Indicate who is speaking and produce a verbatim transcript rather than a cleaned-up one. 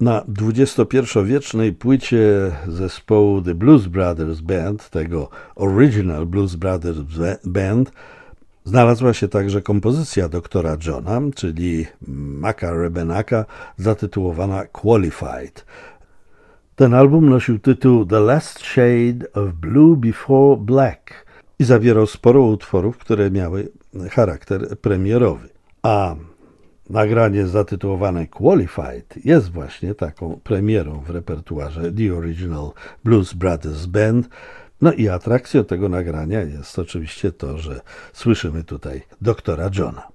Speaker 1: Na dwudziestopierwowiecznej płycie zespołu The Blues Brothers Band, tego Original Blues Brothers Band, znalazła się także kompozycja doktora Johna, czyli Macka Rebenacka, zatytułowana Qualified. Ten album nosił tytuł The Last Shade of Blue Before Black i zawierał sporo utworów, które miały charakter premierowy. A nagranie zatytułowane Qualified jest właśnie taką premierą w repertuarze The Original Blues Brothers Band. No i atrakcją tego nagrania jest oczywiście to, że słyszymy tutaj doktora Johna.